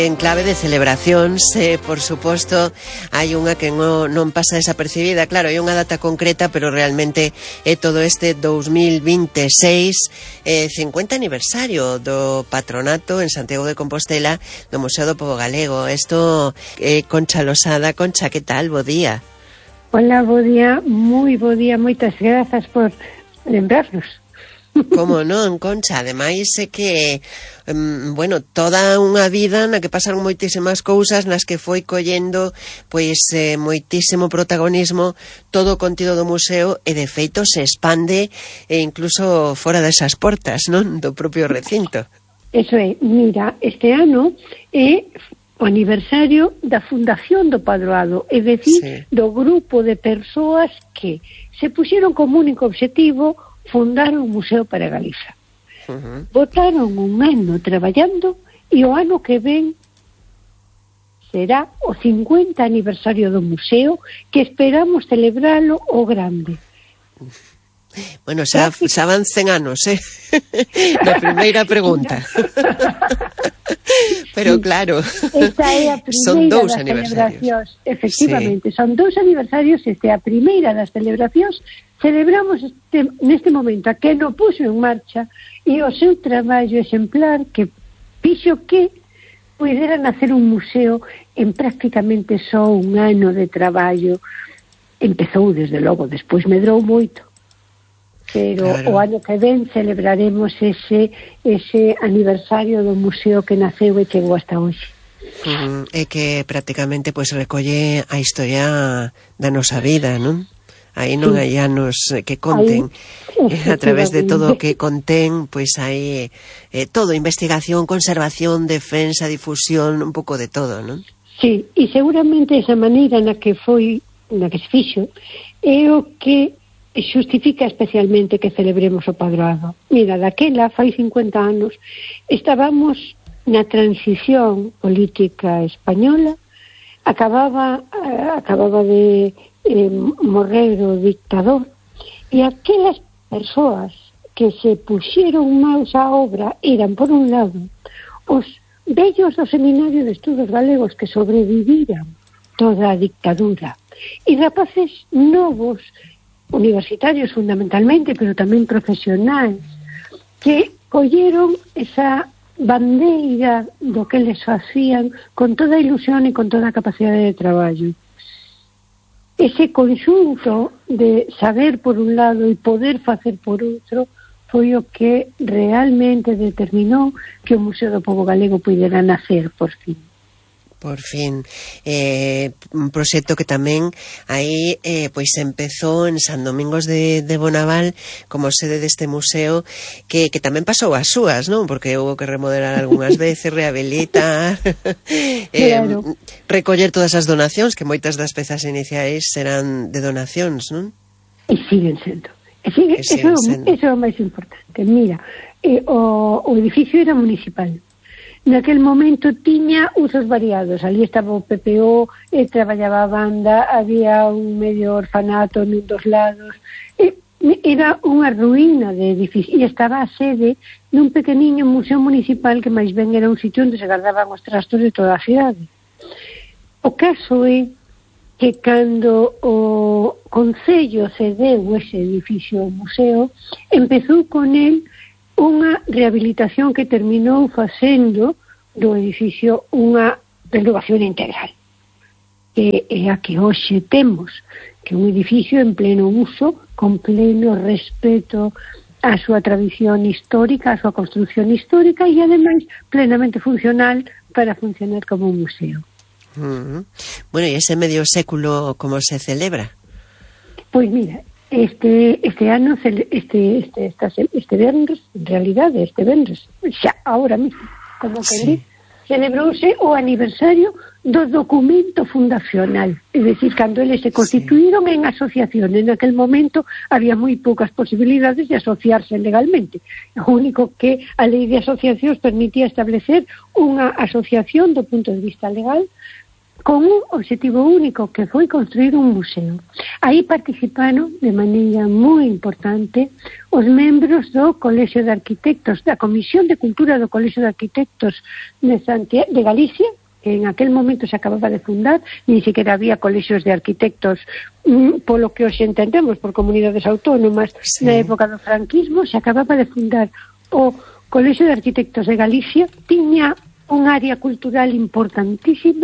En clave de celebracións, por suposto, hai unha que non pasa desapercibida. Claro, hai unha data concreta, pero realmente é todo este 2026, 50 aniversario do patronato en Santiago de Compostela do Museo do Pobo Galego. Isto, Concha Losada. Concha, que tal? Bo día. Hola, bo día, moi bo día, moitas grazas por lembrarnos. Como non, Concha, ademais é que toda unha vida na que pasaron moitísimas cousas, nas que foi collendo moitísimo protagonismo todo o contido do museo, e de feito se expande incluso fora desas portas, non? Do propio recinto. Eso é, mira, este ano é o aniversario da fundación do Padroado, é dicir, sí, do grupo de persoas que se puxeron como único obxectivo fundar un museo para Galiza. Botaron un ano traballando e o ano que ven será o 50 aniversario do museo, que esperamos celebralo o grande. Bueno, xa van 100 anos, na primeira pregunta. Pero claro, esta é a son dous das aniversarios. Efectivamente, sí, son 2 aniversarios, esta é a primeira das celebracións. Celebramos neste momento a que no puxo en marcha e o seu traballo exemplar que fixo que puidera nacer un museo en prácticamente só un ano de traballo. Empezou, desde logo, despois medrou moito, pero claro, o ano que ven celebraremos ese aniversario do museo que naceu e chegou hasta hoxe. É que prácticamente recolle a historia da nosa vida, non? Aí non hai anos que conten. A través de todo o que contén, hai todo, investigación, conservación, defensa, difusión, un pouco de todo, non? Sí, e seguramente esa maneira na que se fixo é o que xustifica especialmente que celebremos o Padroado. Mira, daquela, fai 50 anos, estábamos na transición política española, acababa de morrer o dictador, e aquelas persoas que se puxeron maus á obra eran, por un lado, os vellos do Seminario de Estudos Galegos que sobreviviran toda a dictadura, e rapaces novos, universitarios fundamentalmente, pero tamén profesionais, que colleron esa bandeira do que les facían con toda a ilusión e con toda a capacidade de traballo. Ese conxunto de saber por un lado e poder facer por outro foi o que realmente determinou que o Museo do Pobo Galego pudera nacer por fin. Por fin, un proxecto que tamén aí empezou en San Domingos de Bonaval como sede deste museo, que tamén pasou as súas, non? Porque houve que remodelar algunhas veces, rehabilitar, claro, recoller todas as donacións, que moitas das pezas iniciais eran de donacións, non? E siguen sendo. Eso é o máis importante. Mira, o edificio era municipal. Naquel momento tiña usos variados. Ali estaba o PPO, traballaba a banda, había un medio orfanato nun dos lados. Era unha ruína de edificio, e estaba a sede dun pequeniño museo municipal que máis ben era un sitio onde se guardaban os trastos de toda a cidade. O caso é que cando o Concello cedeu ese edificio ao museo, empezou con el unha rehabilitación que terminou facendo do edificio unha renovación integral, que é a que hoxe temos, que é un edificio en pleno uso, con pleno respeto á súa tradición histórica, á súa construcción histórica, e ademais plenamente funcional para funcionar como un museo. Bueno, e ese medio século como se celebra? Pois mira, este ano, este venres, en realidade, xa, ahora mismo, como que sí, celebrouse o aniversario do documento fundacional. É dicir, cando eles se constituíron en asociación, en aquel momento había moi poucas posibilidades de asociarse legalmente. O único que a lei de asociacións permitía establecer unha asociación do punto de vista legal con un objetivo único, que foi construir un museo. Aí participaron de maneira moi importante os membros do Colexio de Arquitectos, da Comisión de Cultura do Colexio de Arquitectos de Galicia, que en aquel momento se acababa de fundar, ni siquiera había colexios de arquitectos polo que hoxe entendemos, por comunidades autónomas. Sí. Na época do franquismo se acababa de fundar o Colexio de Arquitectos de Galicia, tiña un área cultural importantísima,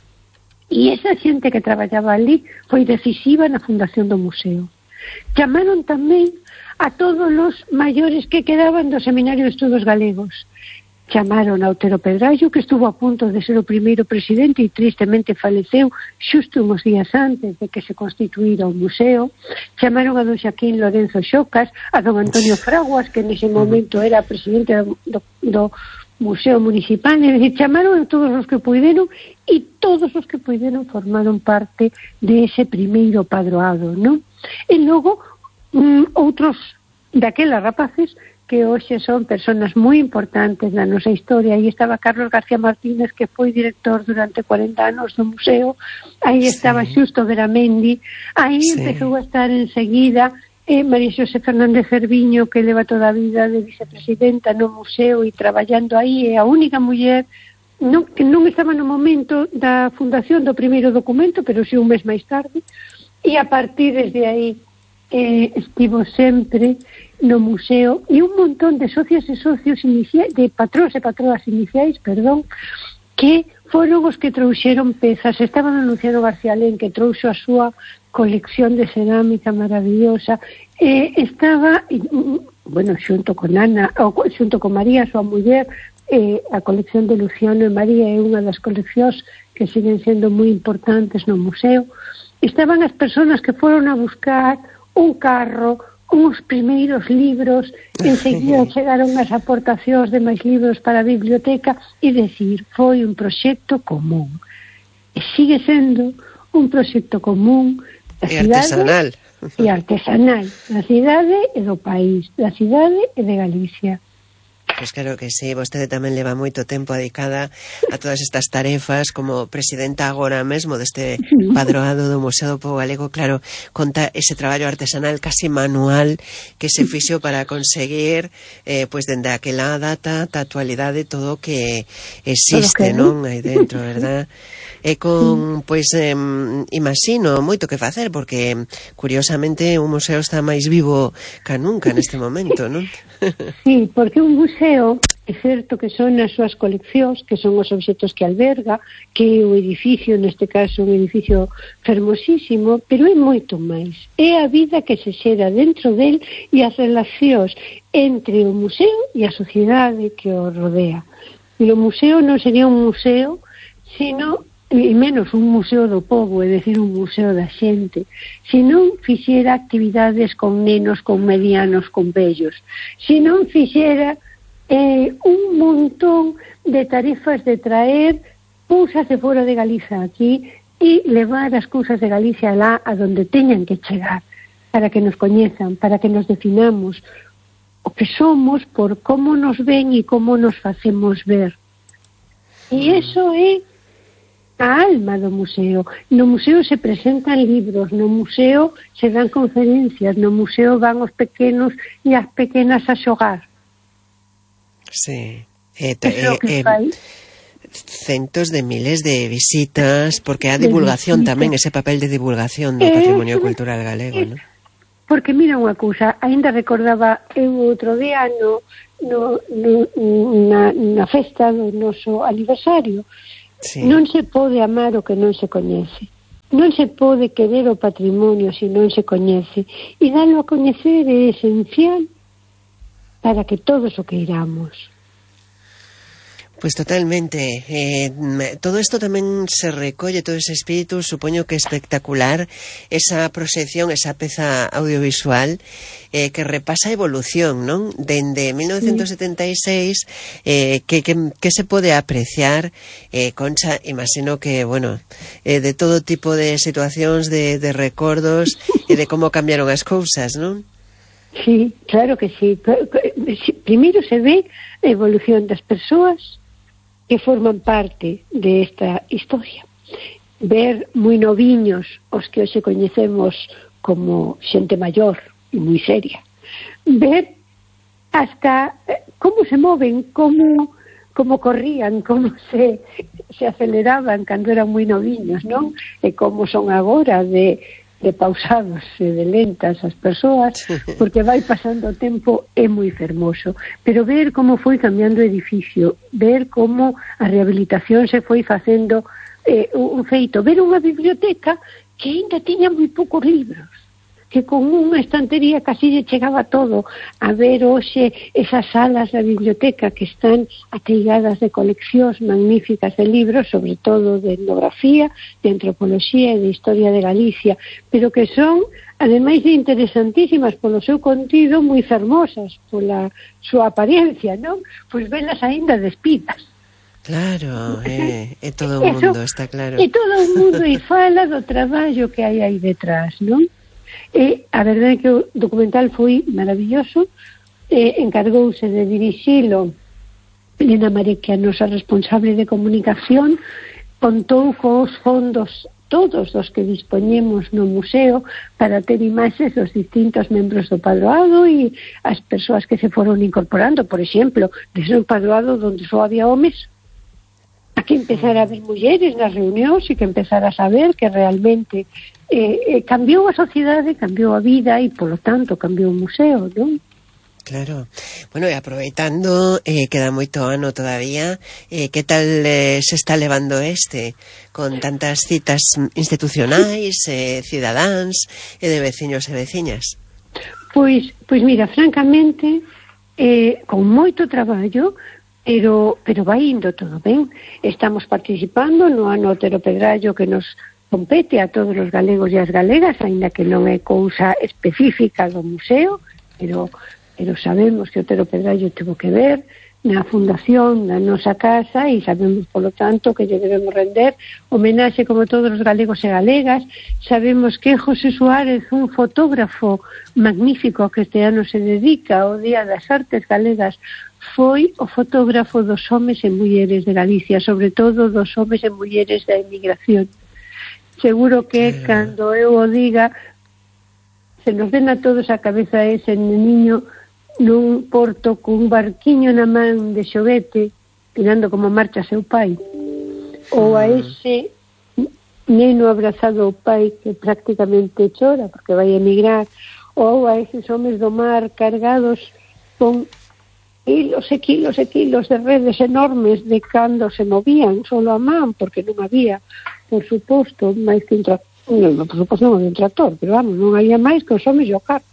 e esa xente que traballaba ali foi decisiva na fundación do museo. Chamaron tamén a todos os maiores que quedaban do Seminario de Estudos Galegos. Chamaron a Otero Pedrallo, que estuvo a punto de ser o primeiro presidente e tristemente faleceu xusto uns días antes de que se constituíra o museo. Chamaron a don Xaquín Lorenzo Xocas, a don Antonio Fraguas, que nese momento era presidente do Museo Municipal, é dicir, chamaron a todos os que puideron, e todos os que puideron formaron parte de ese primeiro padroado, non? E logo, outros daquelas rapaces que hoxe son personas moi importantes na nosa historia. Aí estaba Carlos García Martínez, que foi director durante 40 anos do museo. Aí estaba Xusto Veramendi. Aí empezou a estar enseguida María Xosé Fernández Cerviño, que leva toda a vida de vicepresidenta no museo e traballando aí, é a única muller que non estaba no momento da fundación do primeiro documento, pero si un mes máis tarde, e a partir desde aí estivo sempre no museo, e un montón de socios e socios iniciais, de patróns e patroas iniciais, que foron os que trouxeron pezas. Estaba Luciano García Lén, que trouxo a súa colección de cerámica maravillosa, estaba, bueno, xunto con Ana, xunto con María, a súa muller, a colección de Luciano e María é unha das coleccións que siguen sendo moi importantes no museo. Estaban as persoas que foron a buscar un carro, uns primeiros libros, enseguida chegaron as aportacións de máis libros para a biblioteca, e decir, foi un proxecto común. E sigue sendo un proxecto común da cidade e artesanal, da cidade e do país, da cidade e de Galicia. Pois claro que sí, vostede tamén leva moito tempo dedicada a todas estas tarefas como presidenta agora mesmo deste padroado do Museo do Pobo Galego. Claro, conta ese traballo artesanal casi manual que se fixo para conseguir pois dende aquela data da actualidade todo o que existe, non? Aí dentro, verdad? E con, pois, imagino moito que facer, porque curiosamente o museo está máis vivo ca nunca neste momento, non? Sí, porque un museo é certo que son as súas coleccións, que son os obxectos que alberga, que o edificio, neste caso un edificio fermosísimo, pero é moito máis. É a vida que se xera dentro del e as relacións entre o museo e a sociedade que o rodea. E o museo non sería un museo, sino e menos un museo do pobo, é dicir, un museo da xente, se non fixera actividades con nenos, con medianos, con vellos, se non fixera un montón de tarefas de traer cousas de fora de Galiza aquí e levar as cousas de Galicia lá a donde teñan que chegar, para que nos coñezan, para que nos definamos o que somos por como nos ven e como nos facemos ver. E iso é a alma do museo. No museo se presentan libros, no museo se dan conferencias, no museo van os pequenos e as pequenas a xogar. Sí. Centos de miles de visitas, porque a divulgación tamén, ese papel de divulgación do patrimonio cultural galego, non? Porque mira unha cousa, ainda recordaba eu outro día na festa do noso aniversario. Sí. Non se pode amar o que non se coñece. Non se pode querer o patrimonio se non se coñece. E dalo a coñecer é esencial para que todos o queiramos. Pois totalmente. Todo isto tamén se recolle, todo ese espírito, supoño que espectacular, esa proxección, esa peza audiovisual que repasa a evolución, non? Dende 1976, que se pode apreciar, Concha, imagino que, bueno, de todo tipo de situacións, de recordos, e de como cambiaron as cousas, non? Sí, claro que sí. Primeiro se ve a evolución das persoas que forman parte de esta historia. ver moi noviños os que hoxe coñecemos como xente maior e moi seria, ver hasta como se moven, como corrían, como se aceleraban cando eran moi noviños, non? E como son agora de pausados e de lentas as persoas, porque vai pasando o tempo, é moi fermoso. Pero ver como foi cambiando o edificio, ver como a rehabilitación se foi facendo un feito, ver unha biblioteca que ainda tiña moi poucos libros, que con unha estantería casi lle chegaba todo, a ver hoxe esas salas da biblioteca que están ateigadas de coleccións magníficas de libros, sobre todo de etnografía, de antropoloxía e de historia de Galicia, pero que son, ademais de interesantísimas polo seu contido, moi fermosas pola súa apariencia, non? Pois velas aínda despidas. Claro, é todo o mundo, está claro. É todo o mundo e fala do traballo que hai aí detrás, non? E a verdade é que o documental foi maravilloso, encargouse de dirixilo Elena Maré, que é a nosa responsable de comunicación, contou cos fondos todos os que dispoñemos no museo para ter imaxes dos distintos membros do padroado e as persoas que se foron incorporando. Por exemplo, desde un padroado onde só había homes, a que empezar a ver mulleres nas reunións e que empezar a saber que realmente cambiou a sociedade, cambiou a vida e, polo tanto, cambiou o museo, non? Claro. Bueno, e aproveitando, queda moito ano todavía, que tal se está levando con tantas citas institucionais, cidadáns e de veciños e veciñas? Pois mira, francamente, con moito traballo, pero vai indo todo ben. Estamos participando no ano Otero Pedrallo, que nos compete a todos os galegos e as galegas, aínda que non é cousa específica do museo, pero sabemos que Otero Pedrallo tivo que ver na fundación da nosa casa e sabemos, polo tanto, que lle debemos render homenaxe como todos os galegos e galegas. Sabemos que José Suárez, un fotógrafo magnífico que este ano se dedica ao Día das Artes Galegas, foi o fotógrafo dos homes e mulleres de Galicia, sobre todo dos homes e mulleres da emigración. Seguro que cando eu o diga se nos ven a todos a cabeza ese niño nun porto cun barquiño na man de xovete mirando como marcha seu pai, ou a ese neno abrazado ao pai que prácticamente chora porque vai emigrar, ou a eses homes do mar cargados con kilos e kilos e kilos de redes enormes de cando se movían solo a man, porque non había, por suposto, máis que un tractor. Por suposto non había un tractor, pero vamos, non había máis que os homes e o carro.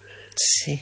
Sí,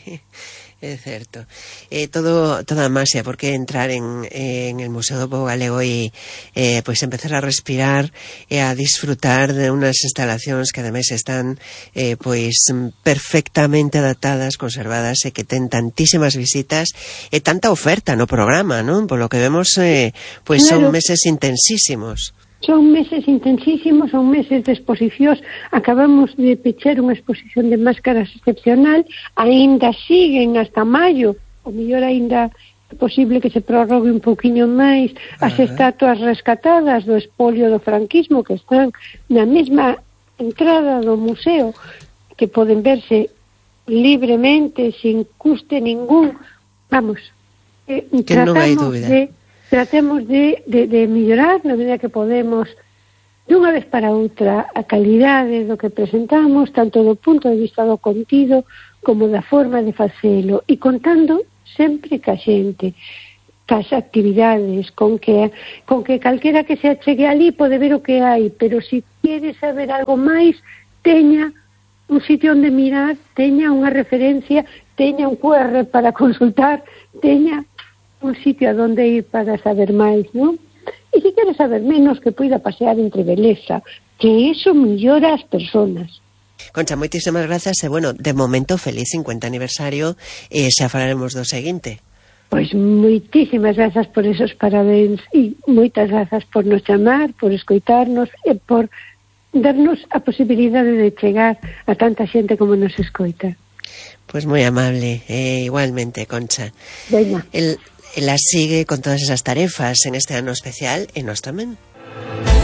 é certo. Toda a máxia, porque entrar en el Museo do Pobo Galego e pois empezar a respirar e a disfrutar de unas instalacións que ademais están pois perfectamente adaptadas, conservadas e que ten tantísimas visitas e tanta oferta no programa, non? Polo que vemos, pois claro, son meses intensísimos. Son meses intensísimos, son meses de exposicións. Acabamos de pechar unha exposición de máscaras excepcional, aínda siguen hasta maio, o mellor aínda é posible que se prorrogue un pouquiño máis as estatuas rescatadas do espolio do franquismo que están na mesma entrada do museo, que poden verse libremente, sin custe ningún. Vamos, que non hai dúbida. Tratemos de mellorar na medida que podemos dunha vez para outra a calidade do que presentamos, tanto do punto de vista do contido como da forma de facelo, e contando sempre ca xente, cas actividades, con que calquera que se achegue ali pode ver o que hai, pero se quere saber algo máis, teña un sitio onde mirar, teña unha referencia, teña un QR para consultar, teña un sitio a donde ir para saber máis, non? E se quere saber menos, que poida pasear entre beleza, que eso mellora as personas. Concha, moitísimas grazas e, bueno, de momento, feliz 50 aniversario e xa falaremos do seguinte. Pois moitísimas grazas por esos parabéns e moitas grazas por nos chamar, por escoitarnos e por darnos a posibilidade de chegar a tanta xente como nos escoita. Pois moi amable, igualmente, Concha. Veña. Ela sigue con todas esas tarefas en este ano especial e nós tamén.